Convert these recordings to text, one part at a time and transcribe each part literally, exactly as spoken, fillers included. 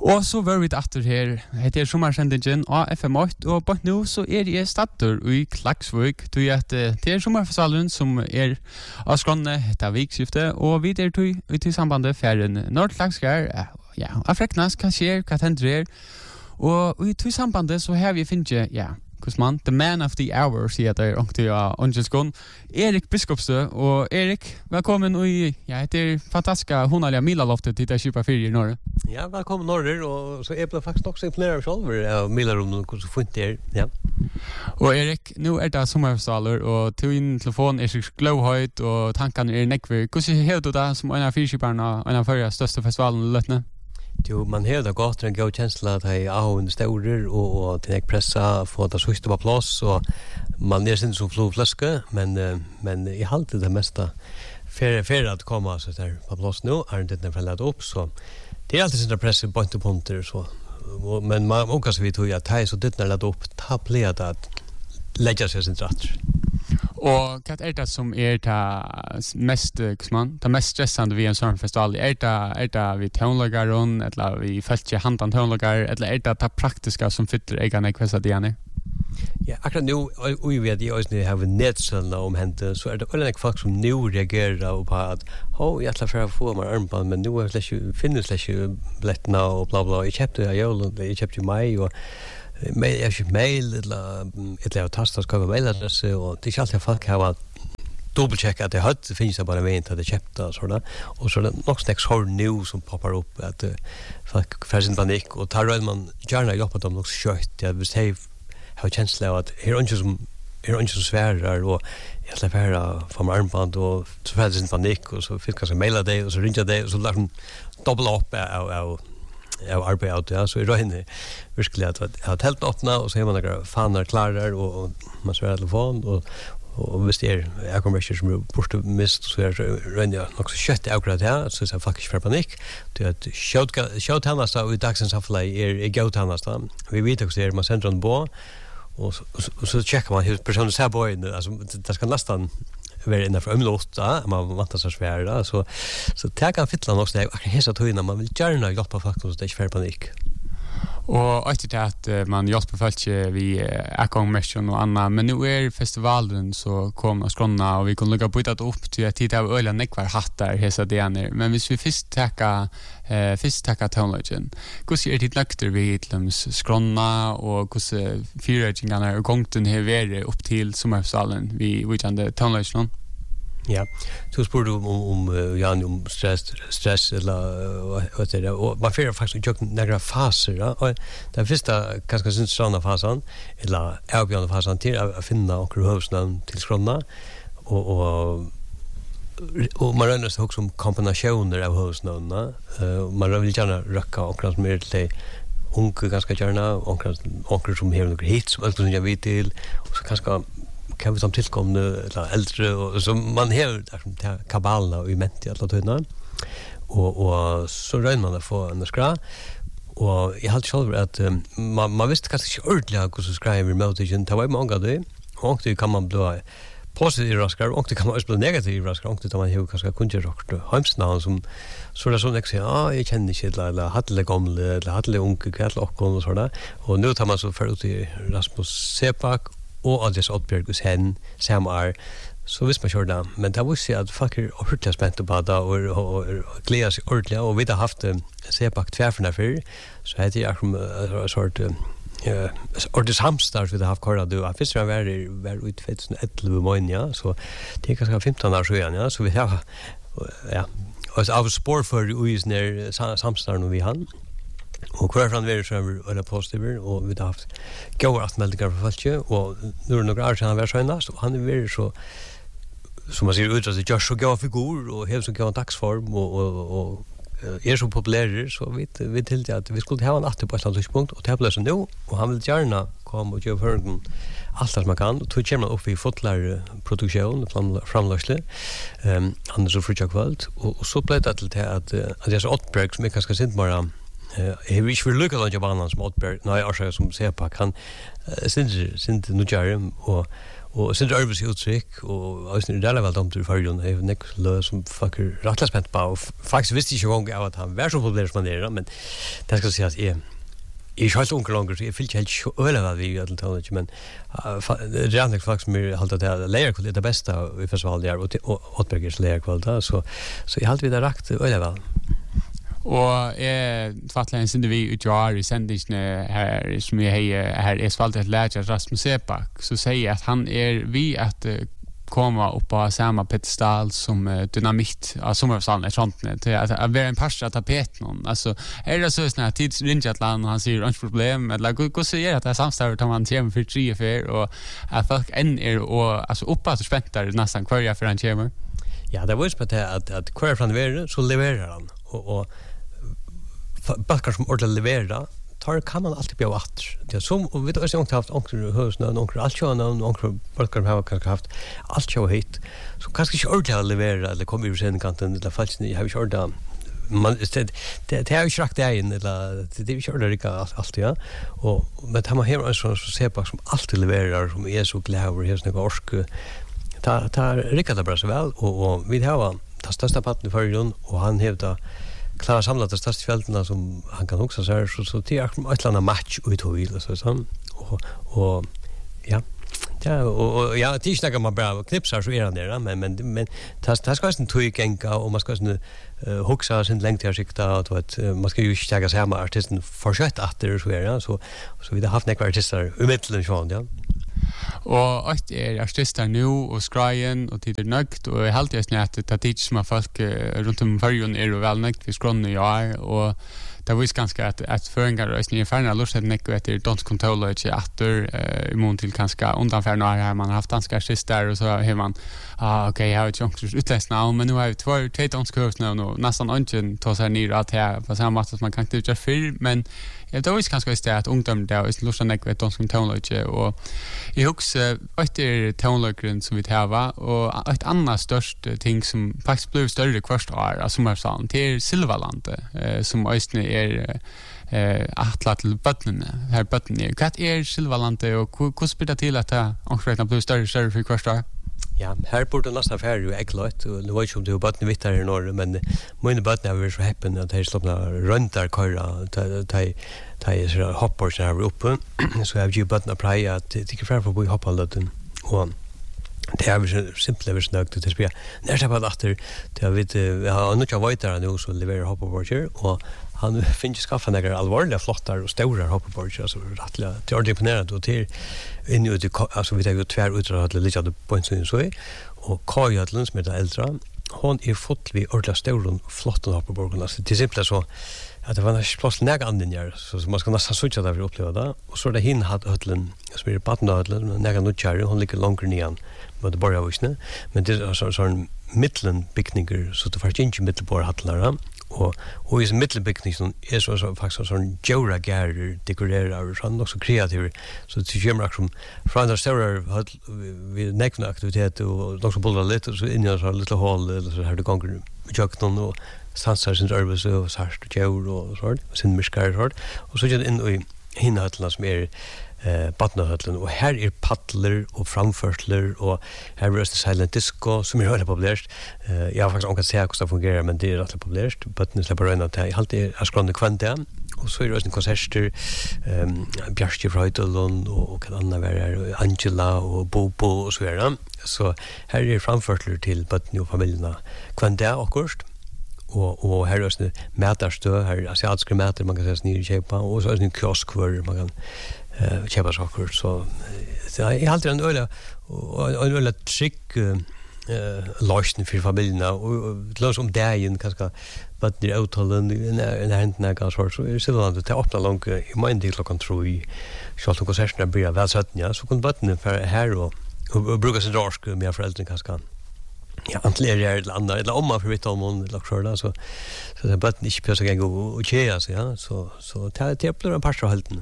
Og så var vi etter her, heter sommersendingen av F M åtte, og på nå så er jeg statter i Klaksvøk, til at det er sommerfestivalen som er av skrånene, heter Vikskiftet, og vi er til, til sambandet ferien Nordklakskær, ja, av Freknas, hva skjer, hva tender er, og i til sambandet så har vi finnet, ja, man, the man of the hour, sier jeg der, og til Åndsjøskån, Erik Biskopstø, og Erik, velkommen i, ja, det er fantastiske hundalige Milaloftet til det kjøper fire i Norge. Ja, velkommen Norge, og så er det faktisk nok så imponerer selv av Milarommen, hvordan så funnet det er, ja. Og Erik, nå er det sommerfestaler, og til din telefon er så gløvhøyt, og tankene er nekver. Hvordan har du det som en av fyrkjøperne, og en av førre største festivalen i Løtene? Jo, man har det godt, en god kjensla at jeg er av staurer, og, og til jeg pressa, få det sørste på plass, og man er sin som flofløske, men, men jeg halte det meste fer, fer at komme så der på plass nå, er det ikke for å lade opp, så det er alltid sin presse på en punkter, så, og, men man må kanskje vi tog at det er så dyttene lade opp, ta plea det at legge seg sin tratter. Og hva er det som er det mest, man, det mest stressende ved en sånn festival? Er det, er det vi tøvnlagere, eller vi følger handen tøvnlagere, eller er det det praktiske som fyller egne kvessa diene? Ja, akkurat nå, og vi vet, jeg også har nedsølende om hente, så er det veldig folk som nå reagerer på at «Å, jeg ætler for å få meg armbånd, men nå finner jeg slett ikke billettene og bla bla, jeg kjøpte jeg jøl, jeg kjøpte meg, og Men jeg har ikke mail, eller jeg har tastet og skrevet mailadresse, og det er ikke alltid folk har dobbeltjekket at jeg hadde, det finnes bare veien til at jeg kjøpte, og sånn. Og så er det nok snakks hår nå som popper opp, at uh, folk får sin panikk, og tar rød man gjerne hjelper dem nok skjøtt, ja, hvis jeg har kjensle av at her er ikke som, her er ikke som sværer, og jeg ætler for å få meg armband, og så får jeg sin panikk, og så fikk jeg kanskje maila deg, og så ringer jeg deg, og så lar de dobbelt opp av, av av arbeid av det, ja, så er det inne virkelig at jeg har telt åpna, og så har man noen faner klarer, og, og man svarer telefon, og, og hvis det er jeg kommer ikke som er borte mist, så er det rønner nok så kjøtt akkurat her, så er det faktisk for panikk, det er at kjøttannast og i dagsens avflei er, er gøttannast, vi vet også det er, man sender den på, og så, og, og så sjekker man, personen ser på inn, altså, det skal nesten være innenfor omlåta, man vantar seg svære, så, så det kan fytla nok, så det er akkurat hesa tøyna, man vil gjerne hjelpe folk, så det er ikke fer panikk. Og etter det at uh, man hjelper folk vi uh, akkongmesjon og anna, men nå er festivalen så kom og skronna, og vi kunne lukka byttet opp til at tid av øyla nekvar hattar hesa dianer, men hvis vi først teka uh, først teka tøvnløgjen, hvordan er ditt nøkter vi til skronna, og hvordan fyrrøgjengarna og gongten har vært opp til sommerfestivalen vi vidtjande tøvnløgjen? Ja, så spurte du om, om, om, Jan, om stress, stress eller vad det är. Och man får faktiskt göra några faser. Ja? Och den första, ganska centrala fasen, eller avgörande fasen till att finna och hövsnamn till skrona. Och, och, och man rör sig också om kombinationer av hövsnamn. Uh, man vill gärna röka och som är till unga ganska gärna, och som har några hits som som jag vet till. Och så kanske kan vi som tillkomna eller äldre, och så man har där kabalna och i ment i alla tydna, och och så rör man att få en skra, och jag hade själv att um, man man visste kanske inte ordentligt hur så skriver motivation det var många det, och det kan man bli positiv raskar, och det kan man också bli negativ raskar, och det man har kanske kunde rockt hemsnavn som så det så nästa säga ah jag känner inte eller hade gamla eller hade unga kväll och och så där, och nu tar man så för ut i Rasmus Sepak og Andreas Oddbjørg hos henne, som er, så visste man kjør det. Men det var også at folk er ordentlig spent på det, og, og, og, og gleder seg ordentlig, og vi har haft uh, Sepak tverferne før, så heter jeg akkurat en sort uh, ordentlig samstart vi har haft køret, og først var det var ut tjugoelva måneden, ja, så det er kanskje femton år siden, ja, så vi har, ja, og av spår for uisen er samstarten vi har. Og hver fra er så er det positive, og vi har haft gode atmeldinger for folk, og nå er det noen år siden han var søgnast, og han er veldig så, som man sier, ut at det gjør så gode figur, og har så gode dagsform, og, og, og er så populære, så vi, vi tilte at vi skulle ha en atter på et eller annet tidspunkt, og det er så nå, og han vil gjerne komme og gjøre høringen alt som man kan, og tog kommer opp i fotlære produksjon, framløsle, um, han er så frutja kvalt, og, og så ble det til at, at Andreas Oddbjørg, som er ganske sint bare, Jeg vil ikke for lykke av banan som Oddberg, nei, Arsøy som Sepak, han synder, synder nudjare, og og synder Ørvis uttrykk, og jeg synes det er veldig om til fargen, jeg vet ikke lø som folk er rettelig spent på, og faktisk visste ikke en gang av at han var så populær som han er, men det skal si at jeg Jeg er ikke helt unge langer, så jeg fyller ikke helt øle hva vi gjør til tålet, men det er rent folk som er halte til at leierkvalitet er det beste i festivalen der, og Oddbergers leierkvalitet, så jeg halte vi det rakt øle vel. Og jeg tvattler en sinde vi utgjør i sendingene her, som jeg har her, jeg svalgte et lærer Rasmus Sepak, så sier jeg at han er vi at komma upp på samma pedestal som uh, dynamitt av sommarfestivalen i Trondheim till att att vara en pastor av tapeten. Alltså är det så såna tids ringatland och han säger inte problem eller hur säger att det är samstarv tar man till för tre för och att folk än är och alltså uppe att spänta nästan kvar för han kommer. Ja, det var ju på det att att kvar från världen så levererar han och och backar som ordentligt levererar tar kan man alltid bli åt. Det som och vet du så haft onkel husna och onkel allt jag och onkel backar har kanske haft allt jag hit. Så kanske inte ordentligt leverera eller kommer ju sen kanten eller falskt ni har ju ordat man det det har ju schakt där in eller det är ju ordat allt ja och men det har man här så ser på som alltid levererar som är så glad över här snägga orsk ta ta Rickard bra så väl och och vi har ta största patten för Jon och han hävdar klara samlat det största fältena som han kan också så så så det är ett landa match ut och vill så så och och ja ja och, och ja det snackar man bra knipsar så är han där men men men tas tas ska inte tog gänga och man ska såna uh, huxa sin längt här skicka och att uh, man ska ju stäga sig med artisten försökt att det så är ja så så vi har haft några artister i mitten så ja. Og att är artister nu och skrien och tid är nögt och helt jag snätt att det som folk runt om världen är väl nögt vi skrån i år och det var ju ganska att att föringar och ni förna lust att näcka efter don't control it efter i mån till ganska undanfär när här man har haft ganska artister och så har man ah okej jag har ju också utläst nu men nu har vi två tre danskurs nu och nästan ungen tar sig ner att här på samma sätt som man kan inte göra film men jag tror visst kanske är att ungdom där är lust att näcka efter dansk tonlogi och i hooks efter tonlogin som vi har och ett annat störst ting som faktiskt blev större första år alltså som är sånt till Silverlande som östne är eh attla till bötnen här bötnen är kat är Silverlande och hur spelar det till att det också blir större större för första Ja, här borde nästa färd ju äcklot och nu vet jag om det har bötnen vitt här i norr men mina bötnen är så häppen att det slopna röntar köra ta ta är så hoppar så här uppe så har ju bötnen play att det kan för att hoppa lite och det är ju simpelt över snögt att spela. När det var efter det har vi vi har nog jag vet där nu så levererar hopparborger och han finns skaffa några allvarliga flottar och stora hopparborger så rättliga det är imponerande och till in i alltså vi har ju tvär utdrag att lite av points så och Kajatlund som är äldre hon är fått vi ordla stora flotta hopparborger så till simpelt så att det var en plats nära anden där så man ska nästan switcha där vi uppleva det och så det hin hade ödlen som är partnerödlen nära nutchar hon ligger långt ner med det bara visst men det är så sån mitten byggningar så det fanns inte mittelbor hallar och och i mittelbyggningen är så så faktiskt sån Jora Garder dekorerar och sån också kreativ så det kommer som från där stora vi näkna aktivitet och också bolla lite så in i så lite hål eller så här det gånger juckton och sansar sin arbets och sart och Jor och sånt och sin miskar sånt och så in i hinhatlarna som är eh partnerhöllen och här är paddler och framförsler och här är det silent disco som är väldigt populärt. Eh jag har faktiskt inte sett hur det fungerar men det är rätt populärt. Partner släpper in att jag alltid är skrånde kvanta och så är det en konserter ehm Björske Freudelund och kan andra vara Angela och Bobo och så vidare. Så här är framförsler till partner och familjerna kvanta och kort. Och och här är det mätarstö här asiatiska mätar man kan säga snir köpa och så är det en kiosk för man kan eh köpa saker så så jag har alltid en öl och en öl trick eh lösning för familjerna och lås om dagen kanske but det uthållen en hända kanske så är så att det öppnar långt i min del klockan tre så att konserterna börjar väl så att ja så kan botten för här och och brukar sig dra med föräldrar kanske ja antler är det andra eller om man för vet om hon laxorda så så det botten inte på så gång och tjäja så ja så så tar det blir en par så halten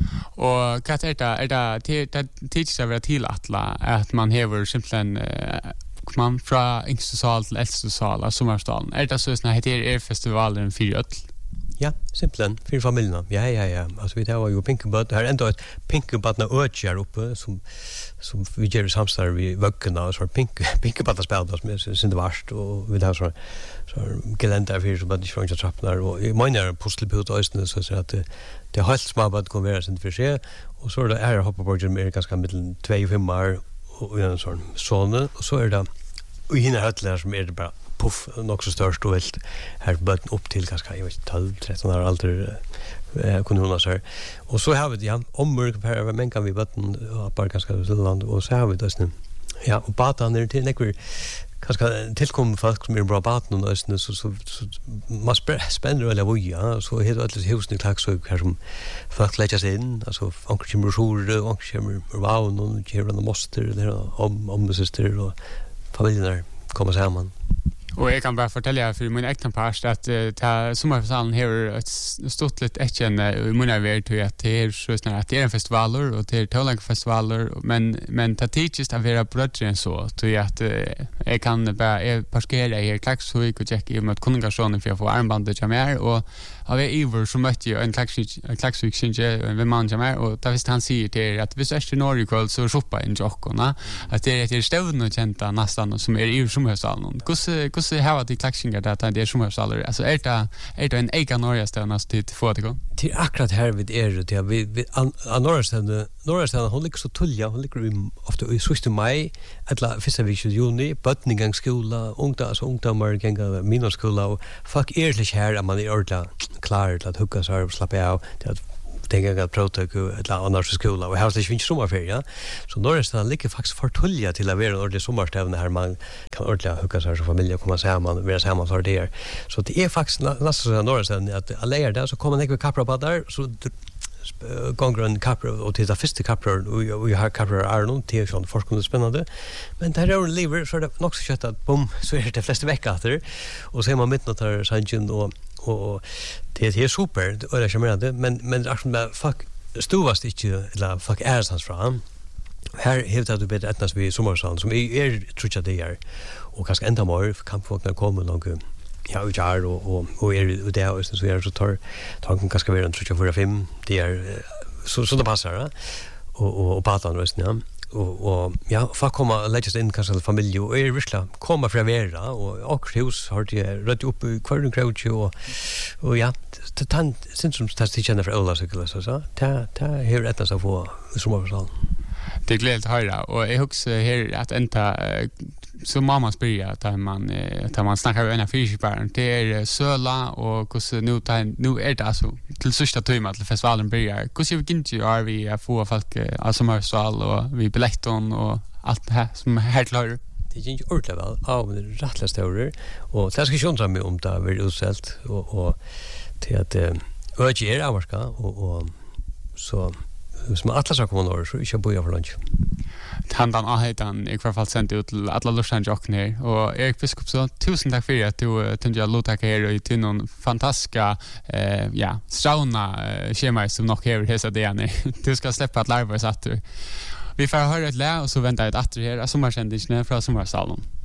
och kat är det är det till till över till atla att man häver simpelthen man från yngste sal till äldste sal av sommarstaden är det så såna heter är festivalen för öll Ja, simpelthen, för familjerna. Ja, ja, ja. Alltså vi har ju pinkebad, här ändå ett pinkebadna ökar uppe som som vi gör samstarv i veckorna så pink pinkebadna spelas med sin vart och vi har så så geländer för så bara från trapporna och i mina pusselput östen så så att det det helt småbad kommer vara sånt för sig och så är det är hoppa på med ganska mellan två och fem år och en sån sån och så är det och hinner hötlar som är det bara puff nog så störst och helt här button upp till ganska jag vet tolv tretton år alter eh kunde hon så och så har vi ja ommörk per men kan vi button bara ganska land och så har vi det sen ja och batan där till nekver kanske tillkommer folk som är bra batan och så så så man spender eller vad ja så heter det husen i klax så här som folk lägger sig in alltså onkel kommer så onkel kommer wow någon kör den måste där om om syster och familjen kommer samman. Och jag kan bara fortälja för min egna part att uh, ta sommarfestivalen har ett stort litt ekkjenne i munna verd till att det är så snart att det är en festivaler och det är tålanka festivaler men men ta tidigt att vara brödre än så till att uh, jag kan bara jag parkera i Klaxvik och checka i mot kommunikationen för att få armbandet jag mer och av Iver som mötte ju en Klaxvik synge en man jag mer och där visst han säger till att hvis är Norge kväll så shoppa in jockorna att det är det stövn och känta nästan som är i sommarfestivalen. Hur så har det klaxingar där det är sommarfestivaler alltså är det är det en egen norrstad till få det gå till akkurat här vid är det vi vi norrstad norrstad hon ligger så tulja hon ligger ofta i sista maj eller första veckan i juni botningang skola ungdomar alltså ungdomar gänga minskola och fuck ärligt här att man är ordla klar att hugga så och slappa av till att tänka att protök eller annars skola och här så finns sommarferie ja så norrstad ligger faktiskt för tulja till att vara ordentligt sommarstävne här man kan ordentligt hugga så som familj komma samman vara samman för det så det är faktiskt nästan så norrstad att alla är där så kommer det med kapra på där så gånger en kapra och till det första kapra och vi har kapra Arnold till sån forskning spännande men där är det lever så det nog så kött att bom så är det flesta veckor efter och så är man mitt något där sanjen och och det är super och det är charmerande men men det är som fuck stovast inte eller fuck är sans fram här helt att du vet att vi sommarsand som är tror jag det är och kanske ända mer kan folk komma långt ja och jag och och och är det är så är så tar tanken kanske vara en tror jag för fem det är så så det passar och och och prata om ja och och ja för komma lägga in kanske familj och är visla komma från vera och och hus har det rätt upp i kvarten crouch och och ja det tant syns som att det känner för alla så så så ta ta hur rätt så få sommarfestivalen det är glädjande att höra och jag hoppas här att ända så mamma spyr att man tar man snackar med en fiskbarn det är söla och hur så nu tar nu är det alltså till sista timmen till festivalen börjar. Hur ser vi inte är vi få folk alltså marsal och vi biljetton och allt det här som är helt klart. Det är inte ordentligt väl av rättliga störer och det ska ju undra mig om det blir utsält och och till att öger avska och och så som alla ska komma norr så inte boja för lunch. Handan ahetan i alla fall sent ut till alla Lusan Jockner och Erik Biskop så tusen tack för att du tände att låta här och till någon fantastiska eh ja sauna schema som nog här hesa det är du ska släppa att live så att vi får höra ett lä och så väntar ett åter här sommarsändningen från sommarsalon.